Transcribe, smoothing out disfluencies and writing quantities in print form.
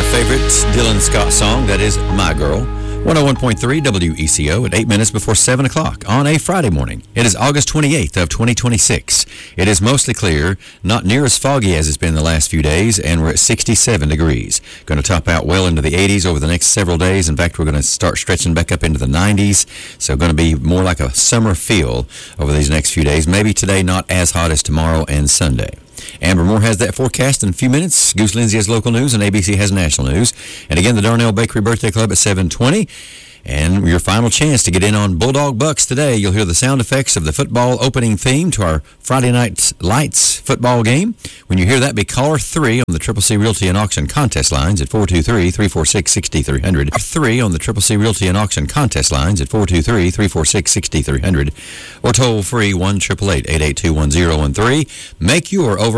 favorite Dylan Scott song, that is My Girl. 101.3 WECO at 8 minutes before 7 o'clock on a Friday morning. It is August 28th of 2026. It is mostly clear, not near as foggy as it's been the last few days, and we're at 67 degrees. Going to top out well into the 80s over the next several days. In fact, we're going to start stretching back up into the 90s, so going to be more like a summer feel over these next few days. Maybe today not as hot as tomorrow and Sunday. Amber Moore has that forecast in a few minutes. Goose Lindsay has local news, and ABC has national news. And again, the Darnell Bakery Birthday Club at 7:20. And your final chance to get in on Bulldog Bucks today. You'll hear the sound effects of the football opening theme to our Friday Night Lights football game. When you hear that, be caller 3 on the CCC Realty and Auction contest lines at 423-346-6300. 3 on the CCC Realty and Auction contest lines at 423-346-6300. Or toll free 1-888-882-1013. Make your over